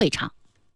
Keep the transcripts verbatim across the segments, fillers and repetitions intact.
会场。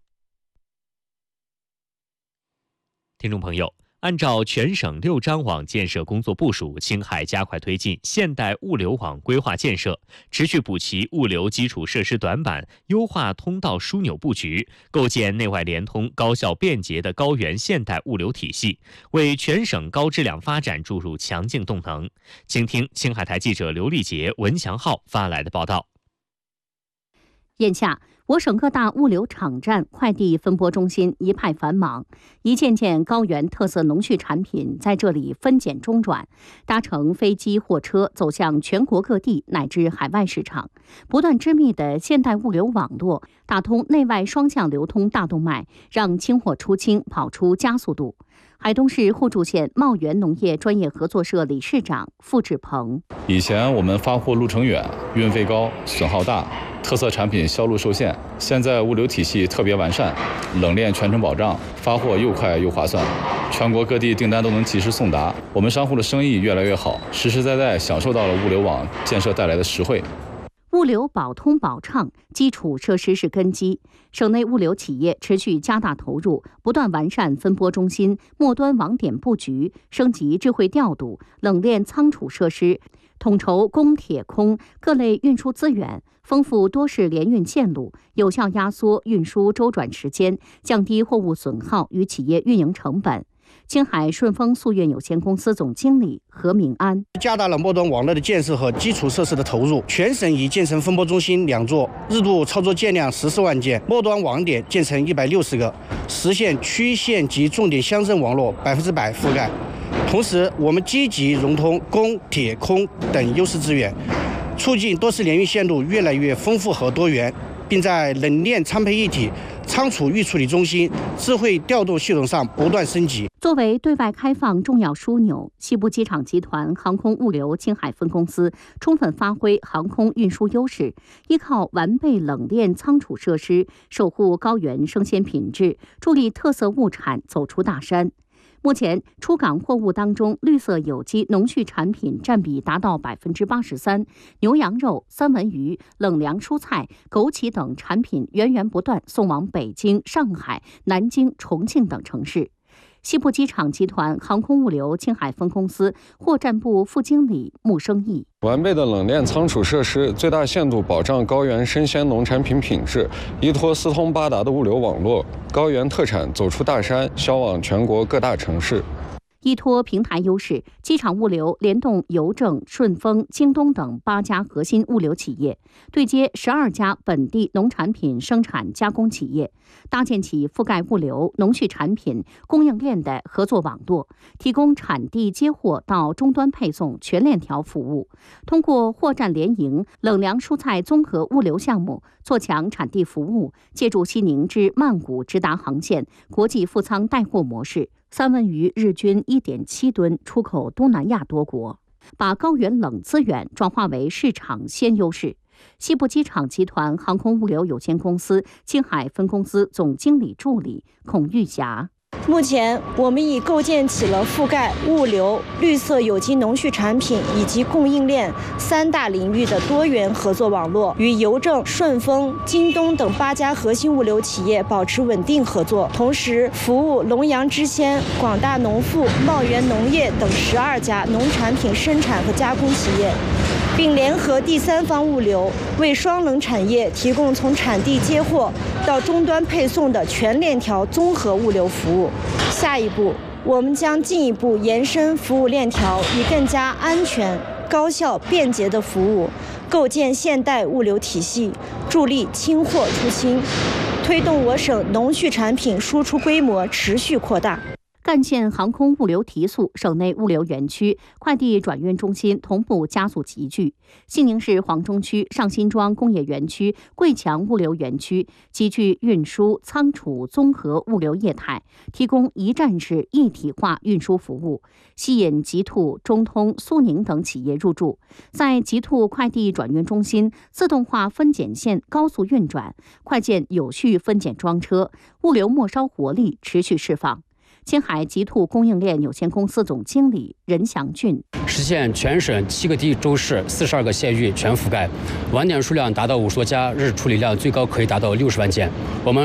听众朋友，按照全省六张网建设工作部署，青海加快推进现代物流网规划建设，持续补齐物流基础设施短板，优化通道枢纽布局，构建内外联通、高效便捷的高原现代物流体系，为全省高质量发展注入强劲动能。请听青海台记者刘丽杰、文祥浩发来的报道。 眼下，我省各大物流场站、快递分拨中心一派繁忙，一件件高原特色农畜产品在这里分拣中转，搭乘飞机、货车走向全国各地乃至海外市场。不断织密的现代物流网络，打通内外双向流通大动脉，让清货出清跑出加速度。海东市互助县茂源农业专业合作社理事长付志鹏： 以前我们发货路程远，运费高，损耗大，特色产品销路受限。现在物流体系特别完善，冷链全程保障，发货又快又划算，全国各地订单都能及时送达。我们商户的生意越来越好，实实在在享受到了物流网建设带来的实惠。 物流保通保畅，基础设施是根基。省内物流企业持续加大投入，不断完善分拨中心、末端网点布局，升级智慧调度、冷链仓储设施，统筹公铁空各类运输资源，丰富多式联运线路，有效压缩运输周转时间，降低货物损耗与企业运营成本。青海顺丰速运有限公司总经理何明安： 加大了末端网络的建设和基础设施的投入，全省已建成分拨中心两座，日度操作件量十四万件，末端网点建成一百六十个，实现区县级重点乡镇网络百分之百覆盖。同时，我们积极融通公、铁、空等优势资源，促进多式联运线路越来越丰富和多元，并在冷链仓配一体、仓储预处理中心、智慧调度系统上不断升级。 作为对外开放重要枢纽，西部机场集团航空物流青海分公司充分发挥航空运输优势，依靠完备冷链仓储设施，守护高原生鲜品质，助力特色物产走出大山。目前，出港货物当中，绿色有机农畜产品占比达到百分之八十三，牛羊肉、三文鱼、冷凉蔬菜、枸杞等产品源源不断送往北京、上海、南京、重庆等城市。西部机场集团航空物流青海分公司货站部副经理穆生义： 完备的冷链仓储设施，最大限度保障高原生鲜农产品品质，依托四通八达的物流网络，高原特产走出大山，销往全国各大城市。 依托平台优势，机场物流联动邮政、顺丰、京东等八家核心物流企业，对接十二家本地农产品生产加工企业，搭建起覆盖物流、农畜产品供应链的合作网络，提供产地接货到终端配送全链条服务。通过货站联营、冷凉蔬菜综合物流项目，做强产地服务，借助西宁至曼谷直达航线、国际副仓带货模式。三文鱼日均 一点七吨出口东南亚多国，把高原冷资源转化为市场先优势。西部机场集团航空物流有限公司青海分公司总经理助理孔玉霞： 目前，我们已构建起了覆盖物流、绿色有机农畜产品以及供应链三大领域的多元合作网络，与邮政、顺丰、京东等八家核心物流企业保持稳定合作，同时服务龙阳知鲜、广大农副、茂源农业等十二家农产品生产和加工企业，并联合第三方物流，为双冷产业提供从产地接货到终端配送的全链条综合物流服务。下一步，我们将进一步延伸服务链条，以更加安全、高效、便捷的服务，构建现代物流体系，助力清货出清，推动我省农畜产品输出规模持续扩大。 赣县航空物流提速，省内物流园区、快递转运中心同步加速集聚。西宁市黄中区上辛庄工业园区、贵强物流园区集聚运输、仓储综合物流业态，提供一站式一体化运输服务，吸引极兔、中通、苏宁等企业入驻。在极兔快递转运中心，自动化分拣线高速运转，快件有序分拣装车，物流末梢活力持续释放。 青海极兔供应链有限公司总经理任祥俊， 实现全省七个地州市、四十二个县域全覆盖，网点数量达到五十多家，日处理量最高可以达到六十万件。我们